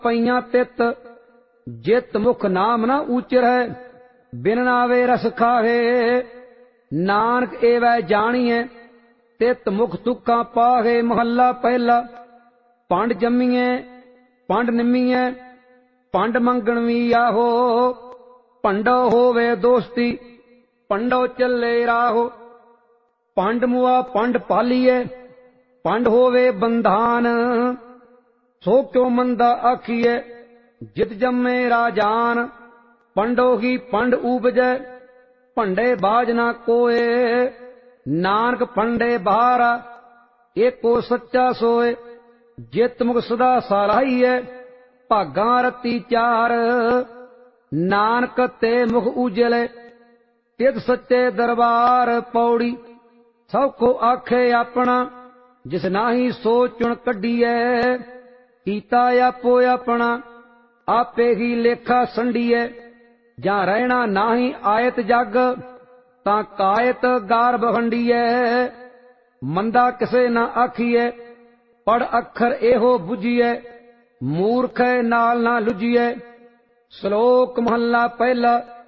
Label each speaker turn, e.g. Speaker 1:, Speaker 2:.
Speaker 1: पईयां तित जित मुख नाम न ऊचरै बिन नावे रस खावे नानक एवै जानिए तित मुख तुक्कां पाहे। महला पहला। पंड जम्मीए पंड निम्मीए पंड मंगण वी आहो पंडो होवे दोस्ती पंडो चले राहो। पंड मुआ पंड पालिए पंड होवे बंधान सो क्यों मंदा आखिए जित जम्मे राजान। पंडो ही पंड उपजै पंडे बाज ना कोय नानक पंडे बहारा एको सच्चा सोए। जित मुख सदा सराहिए भागां रती चार नानक ते मुख उजले तित सच्चे दरबार। पौड़ी। सब को आखे अपना जिस नाही सो चुन कढीए कीता आपो अपना आपे ही लेखा संडीए। जां रहना नाही आयत जग तां कायत गार बखंडीए। मंदा किसे न आखिए पढ़ अखर एहो बुझिए मूर्ख नाल ना लुझिए। श्लोक महला पहला।